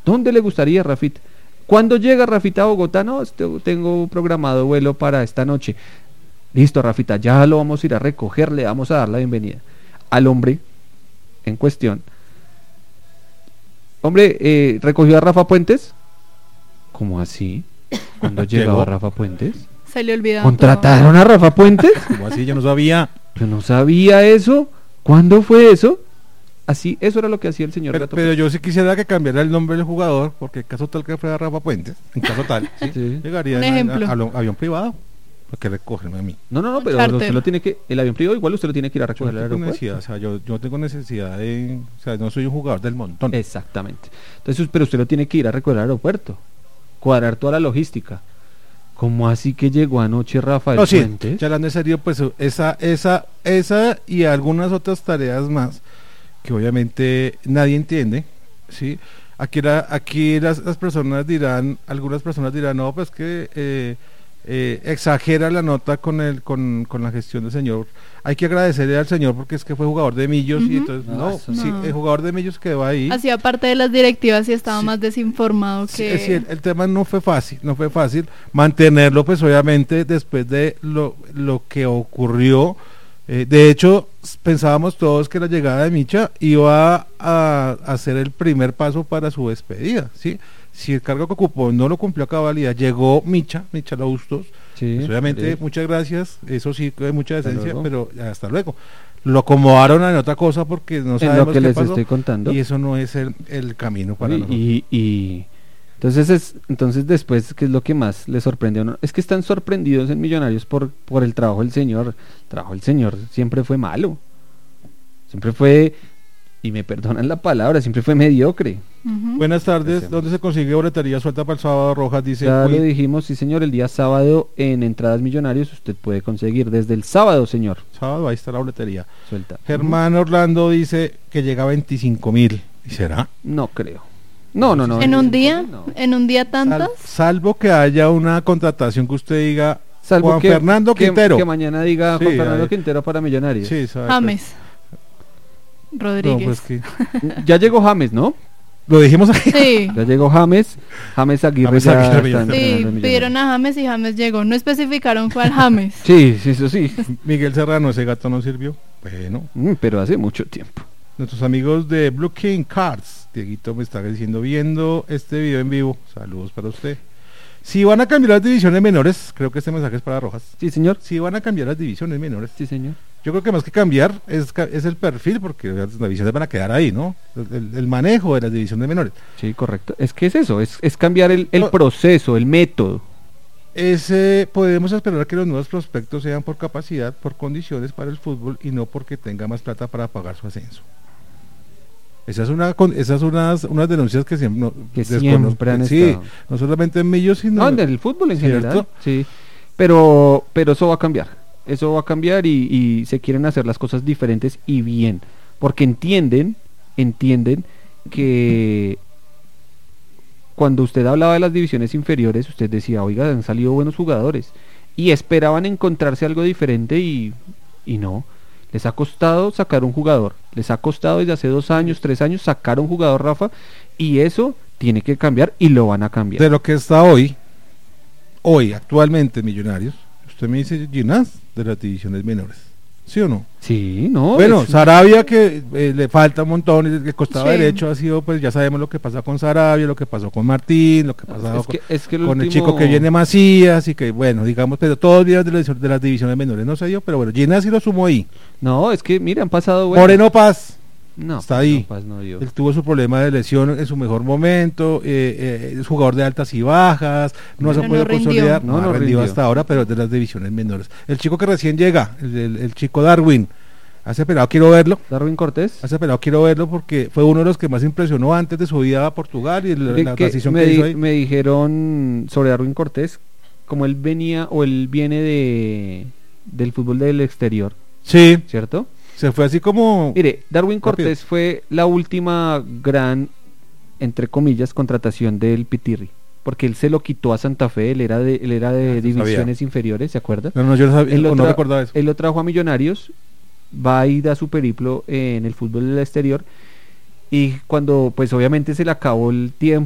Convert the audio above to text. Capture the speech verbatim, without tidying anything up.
¿Dónde le gustaría, Rafita? ¿Cuándo llega Rafita a Bogotá? No, este, tengo programado vuelo para esta noche. Listo, Rafita, ya lo vamos a ir a recoger, le vamos a dar la bienvenida al hombre en cuestión. Hombre, eh, ¿recogió a Rafa Puentes? ¿Cómo así? ¿Cuándo llegaba Rafa Puentes? Se le olvidó. ¿Contrataron a Rafa Puentes? ¿Cómo así? Yo no sabía. Yo no sabía eso. ¿Cuándo fue eso? Así, eso era lo que hacía el señor Pero, Gato. pero yo sí quisiera que cambiara el nombre del jugador, porque en caso tal que fuera Rafa Puentes, en caso tal, ¿sí? Sí. Llegaría Un en- ejemplo. a- a- a- avión privado, porque recogerme a mí. No, no, no, Un pero charter. usted lo tiene que, el avión privado igual usted lo tiene que ir a Yo recoger no al tengo aeropuerto. necesidad, o sea, yo, yo no tengo necesidad de, o sea, no soy un jugador del montón. Exactamente. Entonces, pero usted lo tiene que ir a recoger al aeropuerto, cuadrar toda la logística. ¿Cómo así que llegó anoche Rafael No, sí, Puentes? ya hablando en serio, pues esa, esa, esa y algunas otras tareas más que obviamente nadie entiende, ¿sí? Aquí, la, aquí las, las personas dirán, algunas personas dirán, no, pues que eh, eh, exagera la nota con el con, con la gestión del señor. Hay que agradecerle al señor porque es que fue jugador de Millos y Ujú. entonces, No, no, eso sí, no. el jugador de Millos quedó ahí. Hacía parte de las directivas y estaba Sí. más desinformado Sí, que... es decir, el tema no fue fácil, no fue fácil mantenerlo, pues obviamente después de lo, lo que ocurrió. Eh, de hecho, s- pensábamos todos que la llegada de Micha iba a, a hacer el primer paso para su despedida, ¿sí? Si el cargo que ocupó no lo cumplió a cabalidad, llegó Micha, Micha Bustos, Sí, pues obviamente sí. muchas gracias, eso sí, con mucha Hasta decencia, luego. pero hasta luego. Lo acomodaron en otra cosa porque no Es sabemos lo que qué les pasó, estoy contando. y eso no es el, el camino para y, nosotros. y, y- entonces es, entonces después, ¿qué es lo que más les sorprendió? ¿No? Es que están sorprendidos en Millonarios por, por el trabajo del señor. El trabajo del señor siempre fue malo. Siempre fue, y me perdonan la palabra, siempre fue mediocre. Ujú. Buenas tardes, Gracias. ¿dónde se consigue boletería suelta para el sábado? Rojas dice, Ya "Uy, lo dijimos, sí señor, el día sábado en Entradas Millonarios usted puede conseguir desde el sábado, señor. sábado ahí está la boletería. Suelta. Germán Orlando dice que llega a veinticinco mil. ¿Y será? No creo. No, no, no. ¿En un día? no. ¿En un día tantas? Sal- salvo que haya una contratación que usted diga, Salvo Juan que, Fernando que- Quintero. Que, mañana diga Sí, Juan Fernando ahí. Quintero para Millonarios. Sí, sabe, James pues, Rodríguez. no, pues que- Ya llegó James, ¿no? lo dijimos aquí. Sí, Ya llegó James. James Aguirre James ya Aguirre, está Millonarios. sí, entrenando en pidieron Millonarios. a James y James llegó. No especificaron cuál James. Sí, sí, eso sí. Miguel Serrano, ese gato no sirvió. Bueno, Mm, pero hace mucho tiempo. nuestros amigos de Blue King Cards, Dieguito me está diciendo, viendo este video en vivo, saludos para usted. Si van a cambiar las divisiones menores, creo que este mensaje es para Rojas. Sí, señor. Si van a cambiar las divisiones menores, Sí, señor. yo creo que más que cambiar es, ca- es el perfil, porque las divisiones van a quedar ahí, ¿no? El, el- el manejo de las divisiones menores. Sí, correcto. Es que es eso, es, es cambiar el, el No. proceso, el método. Ese, podemos esperar que los nuevos prospectos sean por capacidad, por condiciones para el fútbol y no porque tenga más plata para pagar su ascenso. Esa es una, con- esas unas, unas denuncias que siempre, no, Que descono- siempre han sí, estado. no solamente en Millos, sino No, en el fútbol en ¿Cierto? general. Sí. Pero, pero eso va a cambiar. Eso va a cambiar y, y se quieren hacer las cosas diferentes y bien. Porque entienden, entienden que cuando usted hablaba de las divisiones inferiores, usted decía, oiga, han salido buenos jugadores. Y esperaban encontrarse algo diferente y, y no. Les ha costado sacar un jugador. Les ha costado desde hace dos años, tres años sacar un jugador, Rafa. Y eso tiene que cambiar y lo van a cambiar. de lo que está hoy, hoy, actualmente Millonarios, usted me dice Ginás de las divisiones menores, ¿sí o no? Sí, no. Bueno, es- Sarabia que eh, le falta un montón, y el costado Sí. derecho ha sido, pues ya sabemos lo que pasa con Sarabia, lo que pasó con Martín, lo que pasó es que, es que el con el último- chico que viene Macías y que bueno, digamos, pero todos vienen de, las- de las divisiones menores, no sé yo, pero bueno, Ginás sí lo sumó ahí. No, es que, mira, han pasado... bueno, Moreno Paz, no, está ahí. no, Paz no dio. él tuvo su problema de lesión en su mejor momento, eh, eh, es jugador de altas y bajas, no se Pero puede no rindió. consolidar, No, no, ha no rendido rindió. hasta ahora, pero es de las divisiones menores. El chico que recién llega, el, el- el chico Darwin, hace pelado quiero verlo. Darwin Cortés. Hace pelado quiero verlo porque fue uno de los que más impresionó antes de su vida a Portugal y la, Que- la que transición me, que di- hizo ahí. me dijeron sobre Darwin Cortés, como él venía o él viene de del fútbol del exterior, Sí, ¿cierto? se fue así como... Mire, Darwin Rápido. Cortés fue la última gran, entre comillas, contratación del Pitirri, porque él se lo quitó a Santa Fe, él era de, él era de Ah, no divisiones inferiores, ¿se acuerda? No, no, yo no, sabía, Él o lo no tra- recordaba eso. él lo trajo a Millonarios, va y da su periplo en el fútbol del exterior, y cuando pues obviamente se le acabó el tiempo